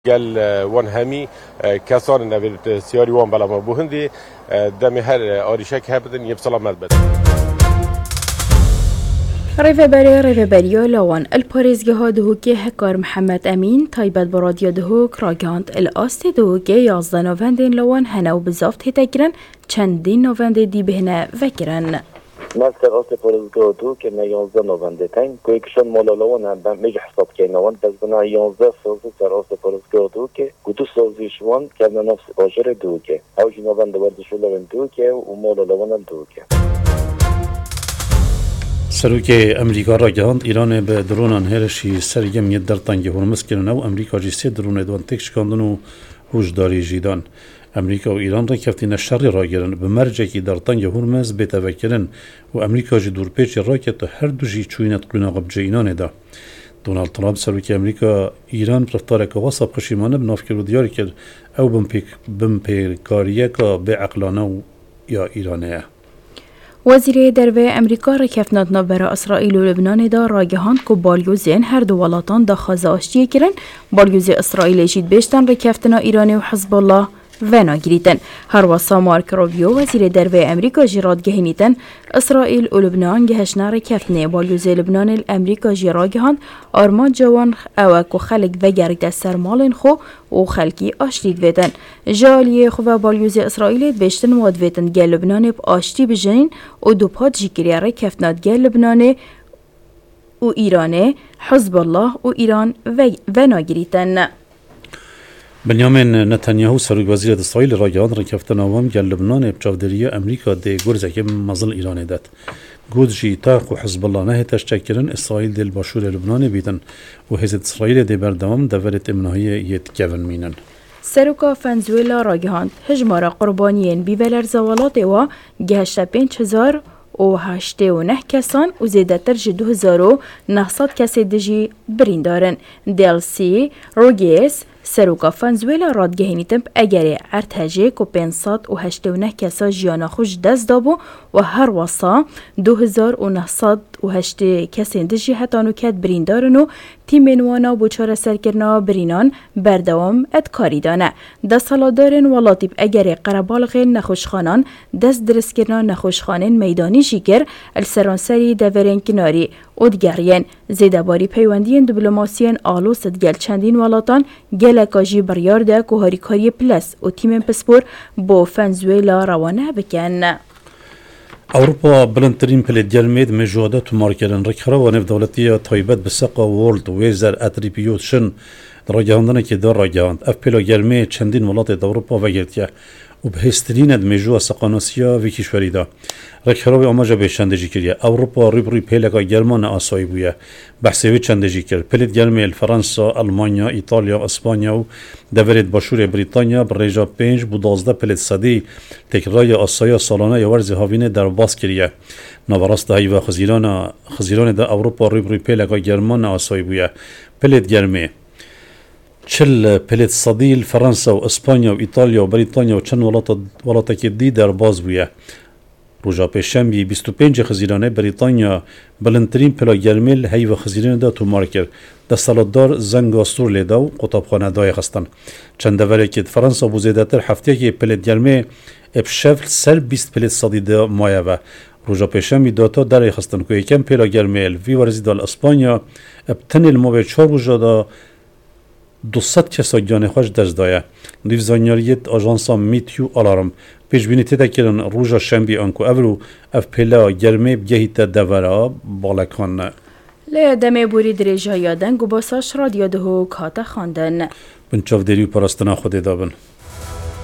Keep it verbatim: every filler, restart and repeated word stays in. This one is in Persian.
قال وان همي كسان نبرد سياري وان بلا ما بوهندي دم هر آریشک هبدن يبصلا مدبد ریوبری ریوبریو لوان الپاريزگه ها دهوكي هكار محمد امين تايبت براديو دهوك راگاند الاست دهوكي یازده نوفندين لوان هنو بزافت هتاگرن چندین نوفنده دی بهنه وکرن ماستر آست پارزگاه دو که نه یازده نوونده تنگ که کشان مالا لوان هم به میج حساب که نوان بس بنا یازده سازی سر آست پارزگاه دو که گوتو سازیش وان که نه نفس باجر دو که اوجی نوونده وردشو لون دو که و مالا لوان هم دو که سروک امریکا را گهاند ایران به درونان هرشی سرگم ید در تنگ هرمز کردن و امریکا جی سه درون دوان تک شکاندن و هوشداری جیدان امریکا و ایران را کفتین شر را گرن به مرجکی در تنگ هرمز بتوکلن و امریکا جی دور پیچ راکت هر دو جی چوینت قناغب جینان دا دونالد ترامپ سروک امریکا ایران رفتار که واسه پشیمانه بناف کرد دیاری کرد او بمپیک بمپیکاریه که به عقلانه یا ایرانه وزیر دروی امریکا رکفنات نوبر اسرائیل و لبنان دا راگهاند که بالیوزین هر دو ولاتان دا خازه آشتیه کرن بالیوز اسرائیل جید بیشتن رکفتنا ایرانی و حزب الله و ناگریتن هر واسا مارک روبیو وزیر دروی امریکا جراد گهینیتن اسرائیل و لبنان گهشنا رکفتنه بالیوز لبنان الامریکا جراگهاند آرمان جوان اوک و خلق و گرگ دستر مالن خو و خلقی آشتید ویدن جالیه خو و بالیوز اسرائیل بیشتن واد ویدن گل لبنان با آشتی بجنین و دو پاد جیگری رکفتنات گل لبنان و ایران حزب الله و ایران و ناگریتن بنیامین نتانیاهو سروک وزیر اسرائیل را گهاند رکفتن آوام گل لبنان بچاودری امریکا ده گرزه که مزل ایران داد گود جی تاق و حزب الله نه تشکرن اسرائیل دل باشور لبنان بیدن و حزب اسرائیل ده بردوام دولت امنهایی یت کون مینن سروکا فنزویلا را گهاند هجمار قربانیین بیولر زوالات و گهشت پنج هزار و هشته و نه کسان و زیدتر جی دو هزار و نهصد کسی دجی برین دارن دلسی روگیس سروکا فنزویلا رادگهینیتم اگری ارتجه که پنصد و هشته و نه کسا جیانا خوش دست دابو و هر واسا دو هزار و نهصد و هشته کسی دجی حتانو کت برین دارن و تیمینوانا بوچار سرکرنا برینان بردوام ادکاری دانه دست سالادارن ولاتیب اگری قربالغین نخوشخانان دست درست کرنا نخوشخانین میدانی جیگر السرانسری دورین کناری ادگرین زیده باری پیوندین دیپلماسیین آلو صدگل چندین ولاتان گلکاجی بریار ده که هاریکاری پلس و تیم پسپور با فنزویلا روانه بکن. اوروپا بلندترین پلیدگرمید مجوده تو مارکرن رکخرا و نف دولتی تایبت بساقا وورلد ویزر اتریپیوت شن راگهاندنه که در راگهاند اف پلا گرمه چندین ولات اوروپا وگرتیه و به هسترین مجوه سقاناسیا و کشوری دا رکخرا به آماجه به چندجی کریه اوروپا ریبری پلگا گرمان آسایی بویه بحثی چندجی کرد پلید گرمه فرانسا، آلمانیا، ایتالیا، اسپانیا و دورید باشور بریتانیا برایجا پنج بودازده پلید صدی تکرای آسیا سالانه یا ورز هاوینه در باز کریه نوراست هایی و خزیران خزیران دا اوروپا ریبری پلگا گرمان آسایی بویه پلید گرمه چل پلید صدیل فرانسا و اسپانیا و ایتالیا و بریتانیا و چند ولات ولات که دی در باز بویه روزا پیشنبی بیست و پنج خزیرانه بریتانیا بلندترین پلا گرمیل هی و خزیرانه دا تو مارکر دستالدار زنگاستور لیدا و قطابخانه دای خستن چند دوره که فرانسا بوزیده تر هفته که پلید گرمه ابشفل سر بیست پلید صدی دا مایه و روزا پیشنبی داتا داره خستن که یکم پلا گرمیل وی ورزی دال اسپانیا ابتن الموبه چار روزا دا دوصد کسا جان خوش دست دایه دیو زانیاریت آژانسا میتیو آلارم پیش بینی تیده کرن روژا شنبی آنکو اولو اف پیلا گرمه بگهیت دورا بالکان لی دمه بوری دریجا یادن گو باساش رادیو دهو کاتا خاندن بنچاف دیریو پرستنا خود دابن